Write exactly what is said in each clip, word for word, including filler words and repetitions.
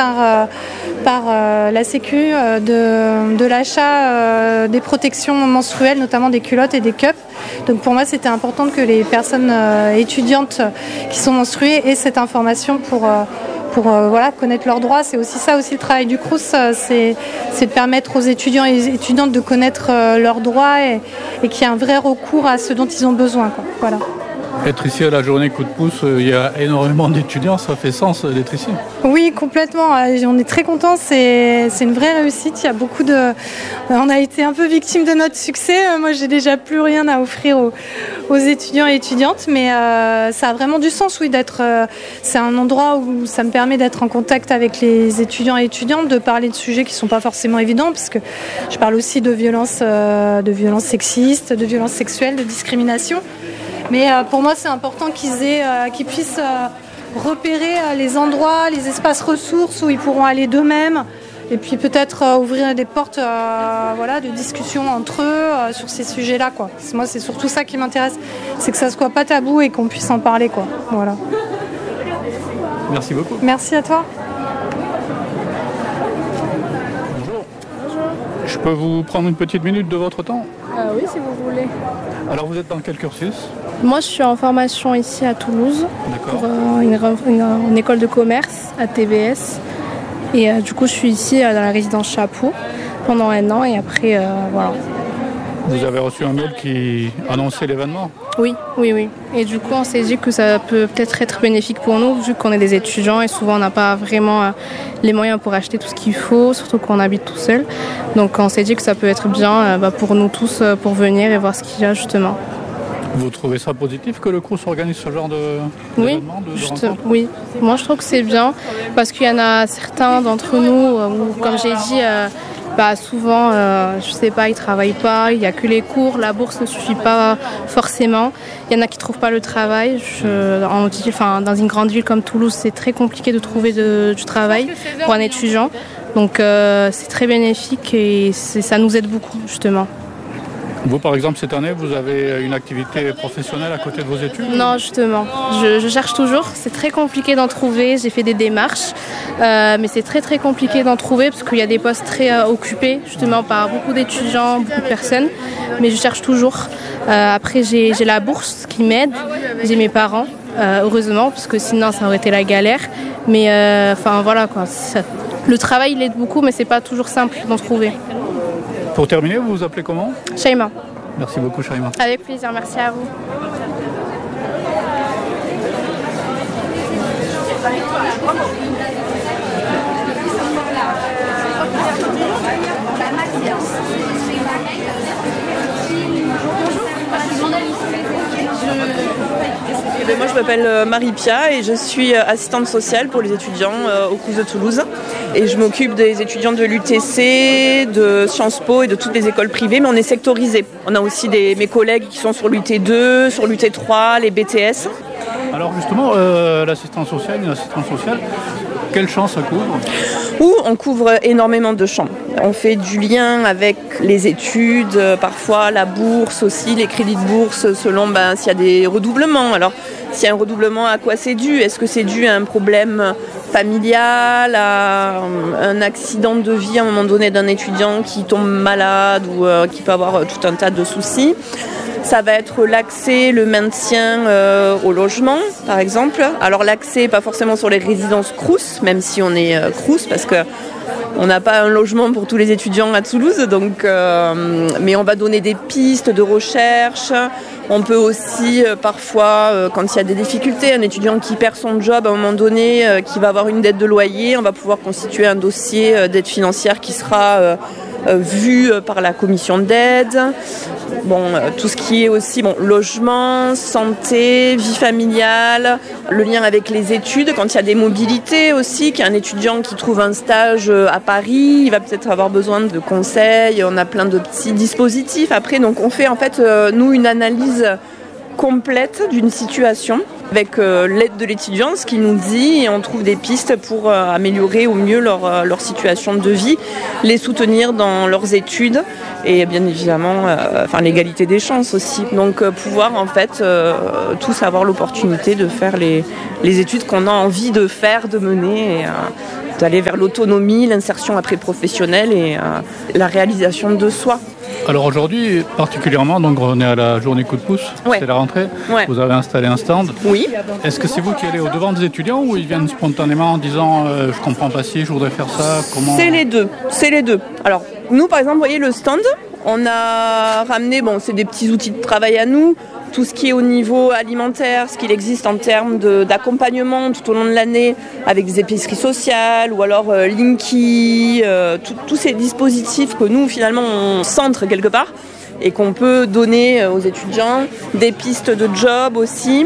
par, euh, par euh, la Sécu euh, de, de l'achat euh, des protections menstruelles, notamment des culottes et des cups. Donc pour moi, c'était important que les personnes euh, étudiantes qui sont menstruées aient cette information pour... Euh, pour euh, voilà, connaître leurs droits. C'est aussi ça, aussi le travail du Crous, euh, c'est, c'est de permettre aux étudiants et étudiantes de connaître euh, leurs droits et, et qu'il y ait un vrai recours à ce dont ils ont besoin, quoi. Voilà. Être ici à la journée coup de pouce, il y a énormément d'étudiants, ça fait sens d'être ici. Oui, complètement. On est très contents, c'est, c'est une vraie réussite. Il y a beaucoup de... On a été un peu victime de notre succès. Moi, j'ai déjà plus rien à offrir aux, aux étudiants et étudiantes, mais euh, ça a vraiment du sens, oui, d'être... Euh, c'est un endroit où ça me permet d'être en contact avec les étudiants et étudiantes, de parler de sujets qui ne sont pas forcément évidents, parce que je parle aussi de violences, euh, de violences sexistes, de violences sexuelles, de discrimination. Mais euh, pour moi, c'est important qu'ils aient, euh, qu'ils puissent euh, repérer euh, les endroits, les espaces ressources où ils pourront aller d'eux-mêmes. Et puis peut-être euh, ouvrir des portes euh, voilà, de discussion entre eux euh, sur ces sujets-là, quoi. Moi, c'est surtout ça qui m'intéresse. C'est que ça ne soit pas tabou et qu'on puisse en parler, quoi. Voilà. Merci beaucoup. Merci à toi. Bonjour. Bonjour. Je peux vous prendre une petite minute de votre temps ? Euh, oui, si vous voulez. Alors vous êtes dans quel cursus ? Moi, je suis en formation ici à Toulouse. D'accord. Pour euh, une, une, une école de commerce à T V S. Et euh, du coup, je suis ici euh, dans la résidence Chapeau pendant un an et après, euh, voilà. Vous avez reçu un mail qui annonçait l'événement ? Oui, oui, oui. Et du coup, on s'est dit que ça peut peut-être être bénéfique pour nous, vu qu'on est des étudiants et souvent on n'a pas vraiment euh, les moyens pour acheter tout ce qu'il faut, surtout quand on habite tout seul. Donc on s'est dit que ça peut être bien euh, bah, pour nous tous, euh, pour venir et voir ce qu'il y a justement. Vous trouvez ça positif que le Crous organise ce genre de oui, d'événement, de, de juste, rencontre ? Oui, moi je trouve que c'est bien parce qu'il y en a certains d'entre nous euh, où, comme j'ai dit, euh, bah, souvent, euh, je sais pas, ils travaillent pas, il n'y a que les cours, la bourse ne suffit pas forcément. Il y en a qui trouvent pas le travail. Je, en, enfin, dans une grande ville comme Toulouse, c'est très compliqué de trouver de, du travail pour un étudiant. Donc euh, c'est très bénéfique et c'est, ça nous aide beaucoup justement. Vous, par exemple, cette année, vous avez une activité professionnelle à côté de vos études ? Non, justement. Je, je cherche toujours. C'est très compliqué d'en trouver. J'ai fait des démarches, euh, mais c'est très très compliqué d'en trouver parce qu'il y a des postes très euh, occupés, justement, par beaucoup d'étudiants, beaucoup de personnes. Mais je cherche toujours. Euh, après, j'ai, j'ai la bourse qui m'aide. J'ai mes parents, euh, heureusement, parce que sinon, ça aurait été la galère. Mais enfin, euh, voilà, quoi. Ça, le travail, il aide beaucoup, mais c'est pas toujours simple d'en trouver. Pour terminer, vous vous appelez comment ? Shaima. Merci beaucoup, Shaima. Avec plaisir, merci à vous. Moi, je m'appelle Marie-Pia et je suis assistante sociale pour les étudiants au Crous de Toulouse. Et je m'occupe des étudiants de l'U T C, de Sciences Po et de toutes les écoles privées, mais on est sectorisé. On a aussi des, mes collègues qui sont sur l'U T deux, sur l'U T trois, les B T S. Alors justement, euh, l'assistance sociale, une assistance sociale, quel champ ça couvre ? Où on couvre énormément de champs. On fait du lien avec les études, parfois la bourse aussi, les crédits de bourse selon ben, s'il y a des redoublements. Alors s'il y a un redoublement, à quoi c'est dû ? Est-ce que c'est dû à un problème familial, à un accident de vie à un moment donné d'un étudiant qui tombe malade ou euh, qui peut avoir tout un tas de soucis ? Ça va être l'accès, le maintien euh, au logement, par exemple. Alors l'accès, pas forcément sur les résidences Crous, même si on est euh, Crous, parce que on n'a pas un logement pour tous les étudiants à Toulouse, donc, euh, mais on va donner des pistes de recherche. On peut aussi, euh, parfois, euh, quand il y a des difficultés, un étudiant qui perd son job à un moment donné, euh, qui va avoir une dette de loyer, on va pouvoir constituer un dossier euh, d'aide financière qui sera euh, euh, vu par la commission d'aide. Bon, euh, tout ce qui est aussi bon, logement, santé, vie familiale, le lien avec les études, quand il y a des mobilités aussi, qu'il y a un étudiant qui trouve un stage à Paris, il va peut-être avoir besoin de conseils, on a plein de petits dispositifs après, donc on fait en fait, euh, nous, une analyse complète d'une situation avec euh, l'aide de l'étudiant, ce qu'il nous dit, et on trouve des pistes pour euh, améliorer au mieux leur, euh, leur situation de vie, les soutenir dans leurs études et bien évidemment euh, enfin, l'égalité des chances aussi. Donc euh, pouvoir en fait euh, tous avoir l'opportunité de faire les, les études qu'on a envie de faire, de mener et, euh, d'aller vers l'autonomie, l'insertion après professionnelle et euh, la réalisation de soi. Alors aujourd'hui, particulièrement, donc on est à la journée coup de pouce, ouais. c'est la rentrée, ouais. Vous avez installé un stand. Oui. Est-ce que c'est vous qui allez au-devant des étudiants ou ils viennent spontanément en disant euh, « je comprends pas si, je voudrais faire ça » comment... C'est les deux, c'est les deux. Alors nous par exemple, vous voyez le stand, on a ramené, bon c'est des petits outils de travail à nous, tout ce qui est au niveau alimentaire, ce qu'il existe en termes de, d'accompagnement tout au long de l'année avec des épiceries sociales ou alors euh, Linky, euh, tous ces dispositifs que nous finalement on centre quelque part et qu'on peut donner aux étudiants, des pistes de job aussi.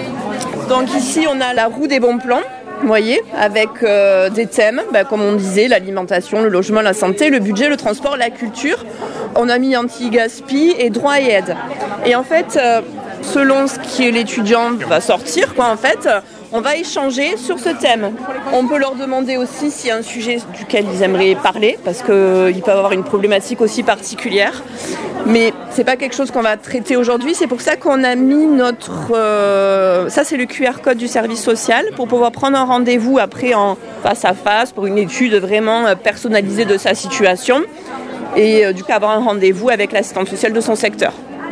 Donc ici on a la roue des bons plans. Vous voyez, avec euh, des thèmes, bah, comme on disait, l'alimentation, le logement, la santé, le budget, le transport, la culture. On a mis anti-gaspi et droit et aide. Et en fait, euh, selon ce que l'étudiant va sortir, quoi, en fait, on va échanger sur ce thème. On peut leur demander aussi s'il y a un sujet duquel ils aimeraient parler, parce qu'ils peuvent avoir une problématique aussi particulière. Mais c'est pas quelque chose qu'on va traiter aujourd'hui. C'est pour ça qu'on a mis notre... Euh, ça, c'est le Q R code du service social pour pouvoir prendre un rendez-vous après en face à face pour une étude vraiment personnalisée de sa situation et euh, du coup avoir un rendez-vous avec l'assistante sociale de son secteur.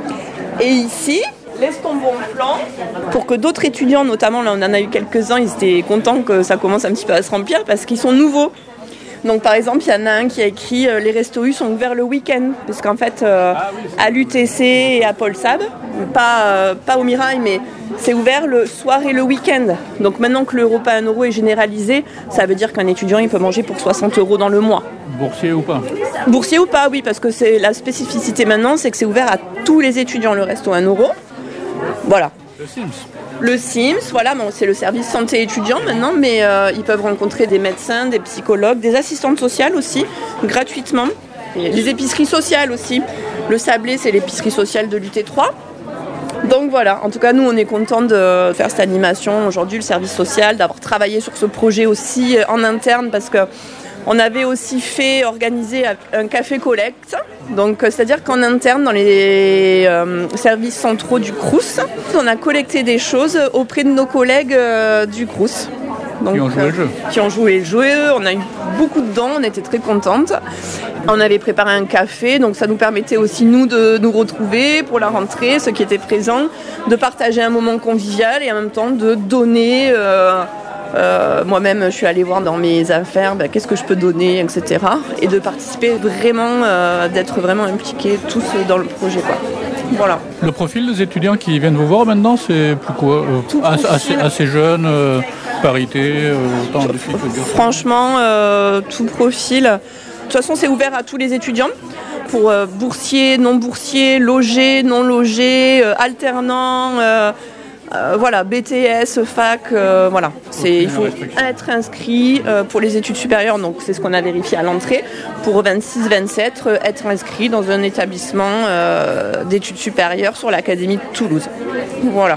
Et ici... Laisse ton bon plan pour que d'autres étudiants, notamment là on en a eu quelques-uns, ils étaient contents que ça commence un petit peu à se remplir parce qu'ils sont nouveaux. Donc par exemple, il y en a un qui a écrit euh, « Les restos U sont ouverts le week-end » parce qu'en fait, euh, à l'U T C et à Paul Sab, pas, euh, pas au Mirail, mais c'est ouvert le soir et le week-end. Donc maintenant que le repas à un euro est généralisé, ça veut dire qu'un étudiant il peut manger pour soixante euros dans le mois. Boursier ou pas ? Boursier ou pas, oui, parce que c'est la spécificité maintenant, c'est que c'est ouvert à tous les étudiants, le resto à un euro. Voilà. Le Sims. Le Sims, voilà, bon, c'est le service santé étudiant maintenant, mais euh, ils peuvent rencontrer des médecins, des psychologues, des assistantes sociales aussi, gratuitement. Les épiceries sociales aussi. Le Sablé, c'est l'épicerie sociale de l'U T trois. Donc voilà, en tout cas, nous, on est contents de faire cette animation aujourd'hui, le service social, d'avoir travaillé sur ce projet aussi en interne, parce que on avait aussi fait organiser un café collecte, donc c'est-à-dire qu'en interne, dans les euh, services centraux du Crous, on a collecté des choses auprès de nos collègues euh, du Crous. Donc, qui ont joué euh, le jeu. Qui ont joué le jeu, on a eu beaucoup de dons, on était très contentes. On avait préparé un café, donc ça nous permettait aussi nous de nous retrouver pour la rentrée, ceux qui étaient présents, de partager un moment convivial et en même temps de donner... Euh, Euh, moi-même, je suis allée voir dans mes affaires ben, qu'est-ce que je peux donner, et cetera. Et de participer vraiment, euh, d'être vraiment impliqués tous dans le projet, quoi. Voilà. Le profil des étudiants qui viennent vous voir maintenant, c'est plus quoi euh, assez, assez, assez jeune, euh, parité, euh, autant de filles que de garçons. Franchement, euh, tout profil. De toute façon, c'est ouvert à tous les étudiants. Pour euh, boursiers, non boursiers, logés, non logés, euh, alternants. Euh, Euh, voilà, B T S, fac, euh, voilà. C'est, il faut être inscrit euh, pour les études supérieures, donc c'est ce qu'on a vérifié à l'entrée. Pour vingt-six vingt-sept, euh, être inscrit dans un établissement euh, d'études supérieures sur l'Académie de Toulouse. Voilà.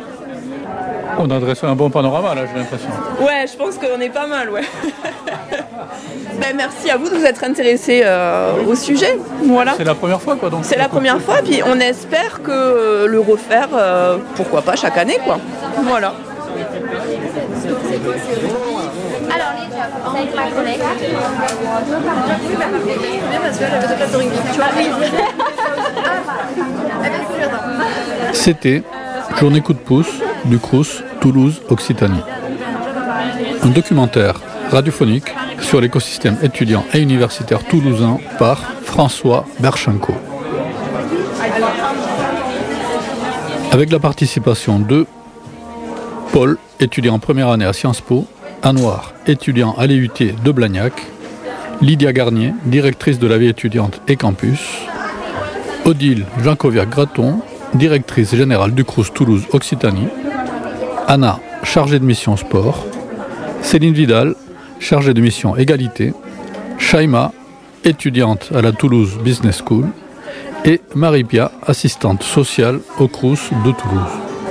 On a dressé un bon panorama là, j'ai l'impression. Ouais, je pense qu'on est pas mal, ouais. Ben, merci à vous de vous être intéressés euh, au sujet. Voilà. C'est la première fois, quoi. Donc c'est la première fois, puis on espère que euh, le refaire, euh, pourquoi pas chaque année, quoi. Voilà. Alors les jobs, avec ma collègue. C'était Journée coup de pouce du Crous Toulouse Occitanie. Un documentaire radiophonique sur l'écosystème étudiant et universitaire toulousain par François Berchenko. Avec la participation de Paul, étudiant en première année à Sciences Po, Anouar, étudiant à l'E U T de Blagnac, Lydia Garnier, directrice de la vie étudiante et campus, Odile Jancoviac-Graton, directrice générale du Crous Toulouse Occitanie, Anna, chargée de mission sport, Céline Vidal, chargée de mission égalité, Shaima, étudiante à la Toulouse Business School, et Marie-Pia, assistante sociale au Crous de Toulouse.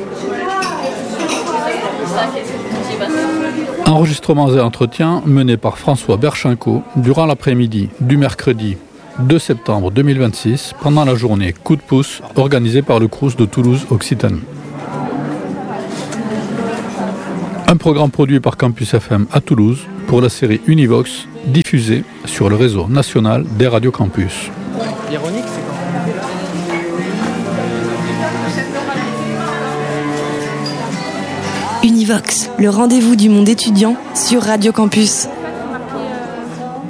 Enregistrements et entretiens menés par François Berchenko durant l'après-midi du mercredi deux septembre deux mille vingt-six pendant la journée Coup de pouce organisée par le Crous de Toulouse Occitanie. Un programme produit par Campus F M à Toulouse pour la série Univox, diffusée sur le réseau national des radios campus. Ironique, c'est quand Univox, le rendez-vous du monde étudiant sur Radio Campus.